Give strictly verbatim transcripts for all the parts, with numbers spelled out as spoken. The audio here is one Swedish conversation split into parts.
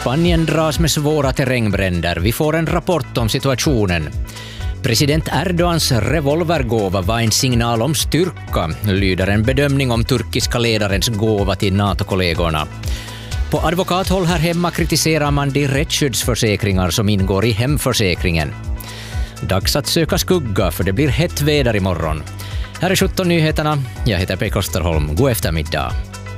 Spanien dras med svåra terrängbränder. Vi får en rapport om situationen. President Erdogans revolvergåva var en signal om styrka, lyder en bedömning om turkiska ledarens gåva till NATO-kollegorna. På advokathåll här hemma kritiserar man de rättsskyddsförsäkringar som ingår i hemförsäkringen. Dags att söka skugga, för det blir hett väder imorgon. Här är sjutton nyheterna. Jag heter Pekka Österholm. God eftermiddag.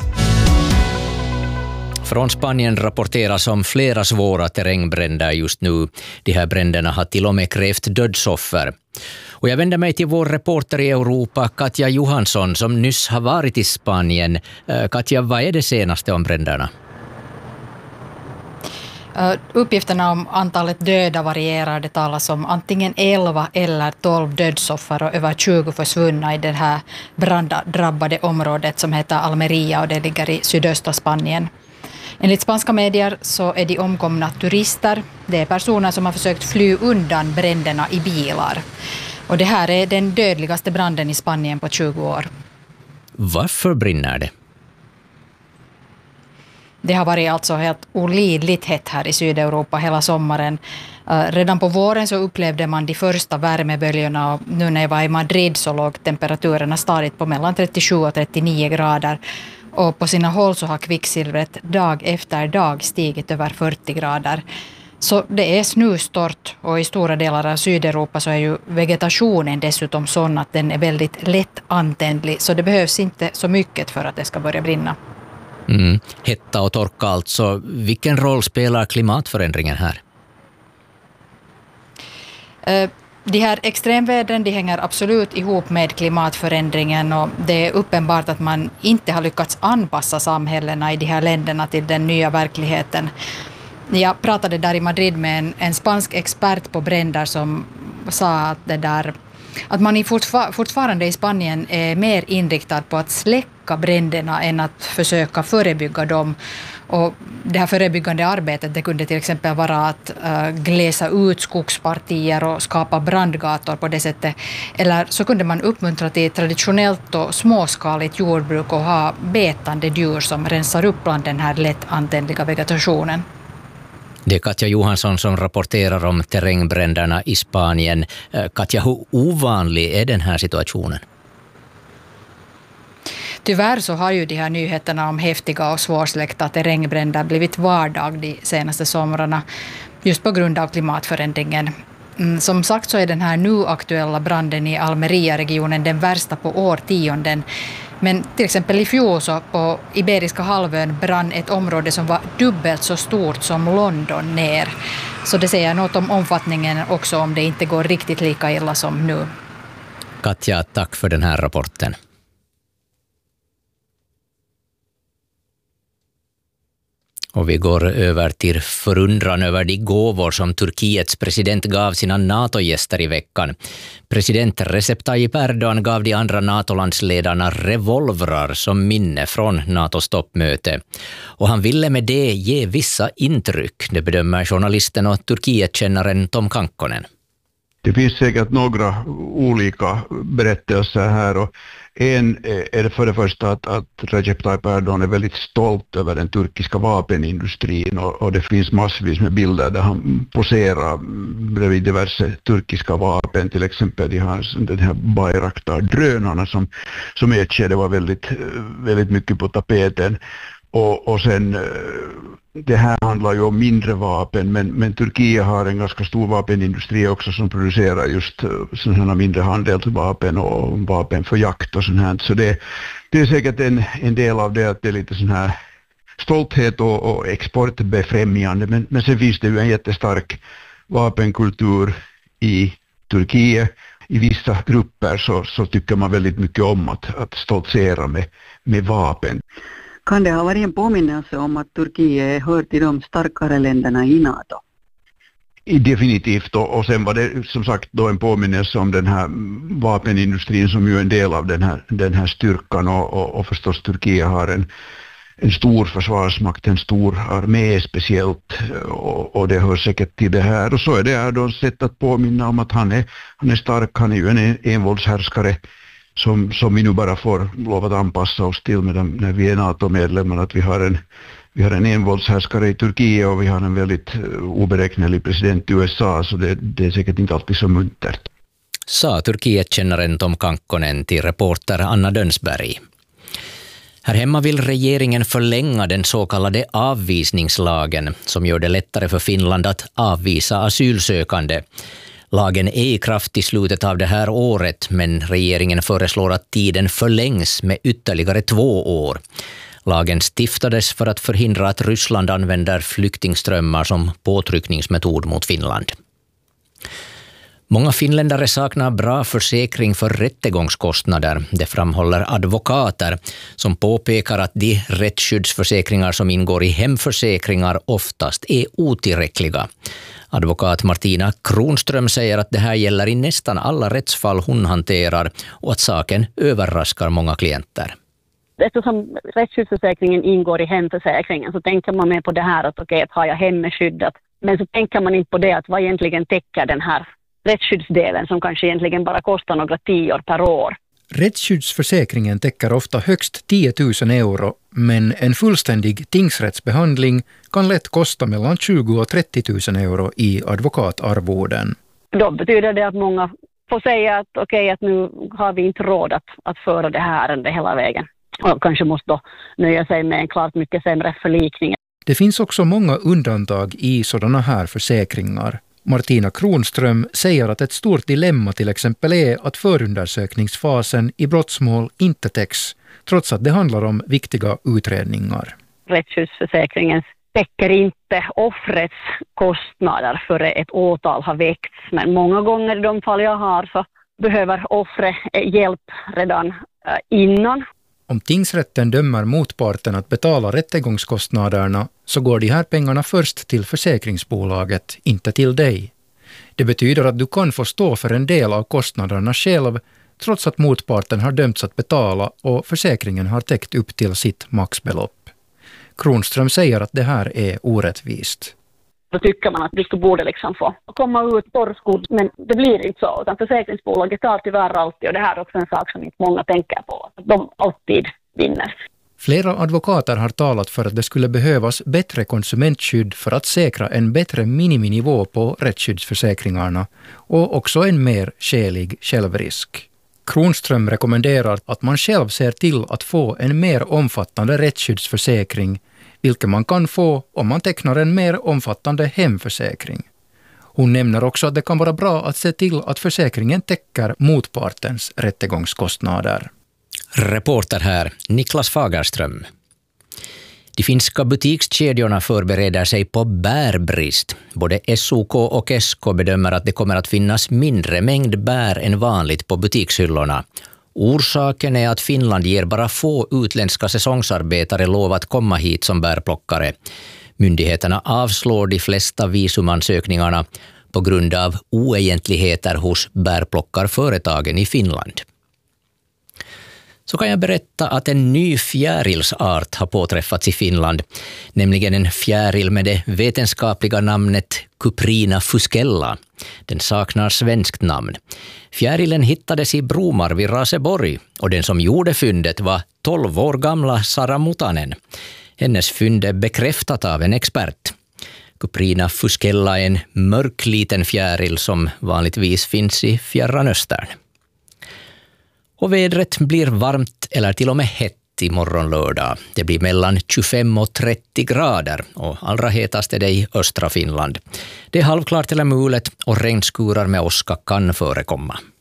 Från Spanien rapporteras om flera svåra terrängbränder just nu. De här bränderna har till och med krävt dödsoffer. Och jag vänder mig till vår reporter i Europa, Katja Johansson, som nyss har varit i Spanien. Katja, vad är det senaste om bränderna? Uh, uppgifterna om antalet döda varierar. Det talas om antingen elva eller tolv dödsoffer och över tjugo försvunna i det här branddrabbade området som heter Almeria, och det ligger i sydöstra Spanien. Enligt spanska medier så är de omkomna turister. Det är personer som har försökt fly undan bränderna i bilar. Och det här är den dödligaste branden i Spanien på tjugo år. Varför brinner det? Det har varit alltså helt olidligt hett här i Sydeuropa hela sommaren. Redan på våren så upplevde man de första värmeböljorna, och nu när jag var i Madrid så låg temperaturerna stadigt på mellan trettiosju och trettionio grader. Och på sina håll så har kvicksilvret dag efter dag stigit över fyrtio grader. Så det är snustort, och i stora delar av Sydeuropa så är ju vegetationen dessutom sån att den är väldigt lätt antändlig, så det behövs inte så mycket för att det ska börja brinna. Mm. Hetta och torka alltså. Vilken roll spelar klimatförändringen här? Uh, De här extremvädren de hänger absolut ihop med klimatförändringen, och det är uppenbart att man inte har lyckats anpassa samhällena i de här länderna till den nya verkligheten. Jag pratade där i Madrid med en, en spansk expert på bränder som sa att, det där, att man fortfar- fortfarande i Spanien är mer inriktad på att släcka bränderna än att försöka förebygga dem. Och det här förebyggande arbetet det kunde till exempel vara att uh, gläsa ut skogspartier och skapa brandgator på det sättet. Eller så kunde man uppmuntra till traditionellt och småskaligt jordbruk och ha betande djur som rensar upp bland den här lätt antändliga vegetationen. Det är Katja Johansson som rapporterar om terrängbränderna i Spanien. Katja, hur ovanlig är den här situationen? Tyvärr så har ju de här nyheterna om häftiga och svårsläckta terrängbränder blivit vardag de senaste somrarna just på grund av klimatförändringen. Som sagt så är den här nu aktuella branden i Almeria-regionen den värsta på årtionden. Men till exempel i fjol så på Iberiska halvön brann ett område som var dubbelt så stort som London ner. Så det säger något om omfattningen också, om det inte går riktigt lika illa som nu. Katja, tack för den här rapporten. Och vi går över till förundran över de gåvor som Turkiets president gav sina NATO-gäster i veckan. President Recep Tayyip Erdogan gav de andra NATO-landsledarna revolvrar som minne från NATOs toppmöte. Och han ville med det ge vissa intryck, det bedömer journalisten och Turkietkännaren Tom Kankkonen. Det finns säkert några olika berättelser här, och en är det för det första att, att Recep Tayyip Erdogan är väldigt stolt över den turkiska vapenindustrin, och, och det finns massvis med bilder där han poserar bredvid diverse turkiska vapen, till exempel de har den här Bayraktar-drönarna som, som i ett skede var väldigt, väldigt mycket på tapeten. Och, och sen, det här handlar ju om mindre vapen, men, men Turkiet har en ganska stor vapenindustri också som producerar just sådana mindre handelsvapen och vapen för jakt och sånt här. Så det, det är säkert en, en del av det, att det är lite sån här stolthet och, och exportbefrämjande. Men, men sen finns det ju en jättestark vapenkultur i Turkiet. I vissa grupper så, så tycker man väldigt mycket om att, att stoltsera med, med vapen. Kan det ha varit en påminnelse om att Turkiet hör till de starkare länderna i NATO? Definitivt, och sen var det som sagt då en påminnelse om den här vapenindustrin som ju är en del av den här, den här styrkan, och, och, och förstås Turkiet har en, en stor försvarsmakt, en stor armé speciellt, och, och det hör säkert till det här. Och så är det Erdogans sätt att påminna om att han är, han är stark, han är ju en envåldshärskare som, som vi nu bara får lov att anpassa oss till medan, när vi är NATO-medlemmar, att vi har en Vi har en envåldshärskare i Turkiet och vi har en väldigt oberäknelig president i U S A, så det, det är säkert inte alltid så muntert. Sa Turkiet-kännaren Tom Kankkonen till reporter Anna Dönsberg. Här hemma vill regeringen förlänga den så kallade avvisningslagen som gör det lättare för Finland att avvisa asylsökande. Lagen är i kraft i slutet av det här året, men regeringen föreslår att tiden förlängs med ytterligare två år. Lagen stiftades för att förhindra att Ryssland använder flyktingströmmar som påtryckningsmetod mot Finland. Många finländare saknar bra försäkring för rättegångskostnader. Det framhåller advokater som påpekar att de rättsskyddsförsäkringar som ingår i hemförsäkringar oftast är otillräckliga. Advokat Martina Kronström säger att det här gäller i nästan alla rättsfall hon hanterar och att saken överraskar många klienter. Eftersom rättsskyddsförsäkringen ingår i hemförsäkringen så tänker man med på det här att okej, att har jag hemmet skyddat. Men så tänker man inte på det att vad egentligen täcker den här rättsskyddsdelen som kanske egentligen bara kostar några tior per år. Rättsskyddsförsäkringen täcker ofta högst tio tusen euro, men en fullständig tingsrättsbehandling kan lätt kosta mellan tjugo och trettio tusen euro i advokatarvoden. Då betyder det att många får säga att okej, okay, att nu har vi inte råd att, att föra det här ärendet hela vägen. Och kanske måste då nöja sig med en klart mycket sämre förlikning. Det finns också många undantag i sådana här försäkringar. Martina Kronström säger att ett stort dilemma till exempel är att förundersökningsfasen i brottsmål inte täcks, trots att det handlar om viktiga utredningar. Rättsskyddsförsäkringen täcker inte offrets kostnader för ett åtal har väckts, men många gånger i de fall jag har så behöver offret hjälp redan innan. Om tingsrätten dömer motparten att betala rättegångskostnaderna så går de här pengarna först till försäkringsbolaget, inte till dig. Det betyder att du kan få stå för en del av kostnaderna själv trots att motparten har dömts att betala och försäkringen har täckt upp till sitt maxbelopp. Kronström säger att det här är orättvist. Då tycker man att du borde liksom få komma ut torrskodd, men det blir inte så. Utan försäkringsbolaget tar tyvärr alltid, och det här är också en sak som inte många tänker på. Att de alltid vinner. Flera advokater har talat för att det skulle behövas bättre konsumentskydd för att säkra en bättre miniminivå på rättsskyddsförsäkringarna och också en mer skälig självrisk. Kronström rekommenderar att man själv ser till att få en mer omfattande rättsskyddsförsäkring, vilket man kan få om man tecknar en mer omfattande hemförsäkring. Hon nämner också att det kan vara bra att se till att försäkringen täcker motpartens rättegångskostnader. Reporter här, Niklas Fagerström. De finska butikskedjorna förbereder sig på bärbrist. Både S O K och S K bedömer att det kommer att finnas mindre mängd bär än vanligt på butikshyllorna. Orsaken är att Finland ger bara få utländska säsongsarbetare lov att komma hit som bärplockare. Myndigheterna avslår de flesta visumansökningarna på grund av oegentligheter hos bärplockarföretagen i Finland. Så kan jag berätta att en ny fjärilsart har påträffats i Finland, nämligen en fjäril med det vetenskapliga namnet Cuprina fuscella. Den saknar svenskt namn. Fjärilen hittades i Bromar vid Raseborg och den som gjorde fyndet var tolv år gamla Sara Mutanen. Hennes fynd är bekräftat av en expert. Cuprina fuscella är en mörk liten fjäril som vanligtvis finns i Fjärran Östern. Och vädret blir varmt eller till och med hett imorgon lördag. Det blir mellan tjugofem och trettio grader och allra hetast är det i östra Finland. Det är halvklart eller mulet och regnskurar med åska kan förekomma.